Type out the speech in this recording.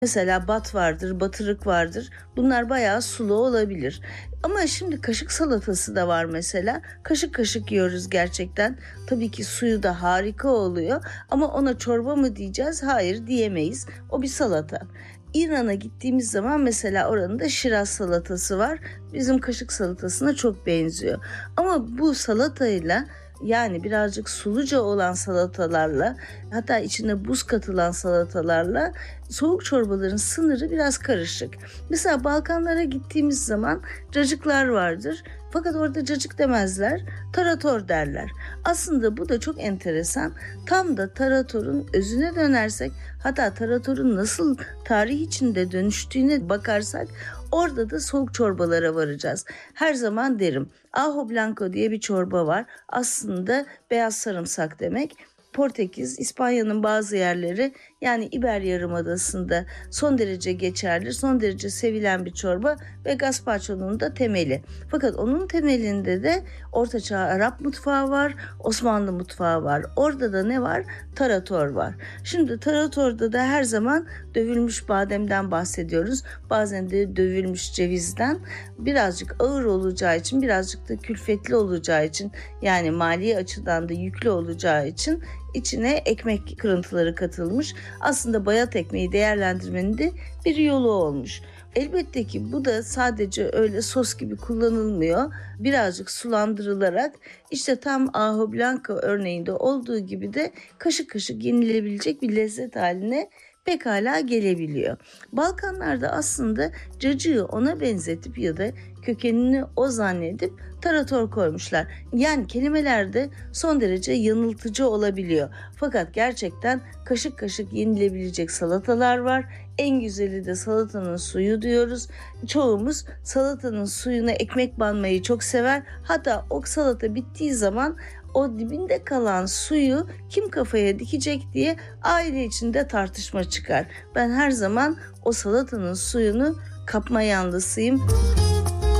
Mesela bat vardır, batırık vardır. Bunlar bayağı sulu olabilir. Ama şimdi kaşık salatası da var mesela. Kaşık kaşık yiyoruz gerçekten. Tabii ki suyu da harika oluyor. Ama ona çorba mı diyeceğiz? Hayır, diyemeyiz. O bir salata. İran'a gittiğimiz zaman mesela oranın da Şiraz salatası var. Bizim kaşık salatasına çok benziyor. Ama bu salatayla, yani birazcık suluca olan salatalarla, hatta içine buz katılan salatalarla soğuk çorbaların sınırı biraz karışık. Mesela Balkanlara gittiğimiz zaman cacıklar vardır. Fakat orada cacık demezler, tarator derler. Aslında bu da çok enteresan. Tam da taratorun özüne dönersek, hatta taratorun nasıl tarih içinde dönüştüğüne bakarsak, orada da soğuk çorbalara varacağız. Her zaman derim, ajo blanco diye bir çorba var. Aslında beyaz sarımsak demek. Portekiz, İspanya'nın bazı yerleri, yani İber Yarımadası'nda son derece geçerli, son derece sevilen bir çorba ve gazpacho'nun da temeli. Fakat onun temelinde de Ortaçağ Arap mutfağı var, Osmanlı mutfağı var. Orada da ne var? Tarator var. Şimdi taratorda da her zaman dövülmüş bademden bahsediyoruz. Bazen de dövülmüş cevizden. Birazcık ağır olacağı için, birazcık da külfetli olacağı için, yani mali açıdan da yüklü olacağı için içine ekmek kırıntıları katılmış. Aslında bayat ekmeği değerlendirmenin de bir yolu olmuş. Elbette ki bu da sadece öyle sos gibi kullanılmıyor. Birazcık sulandırılarak, işte tam ajo blanco örneğinde olduğu gibi de kaşık kaşık yenilebilecek bir lezzet haline pekala gelebiliyor. Balkanlarda aslında cacığı ona benzetip ya da kökenini o zannedip tarator koymuşlar. Yani kelimelerde son derece yanıltıcı olabiliyor. Fakat gerçekten kaşık kaşık yenilebilecek salatalar var. En güzeli de salatanın suyu diyoruz. Çoğumuz salatanın suyuna ekmek banmayı çok sever. Hatta o salata bittiği zaman o dibinde kalan suyu kim kafaya dikecek diye aile içinde tartışma çıkar. Ben her zaman o salatanın suyunu kapma yanlısıyım.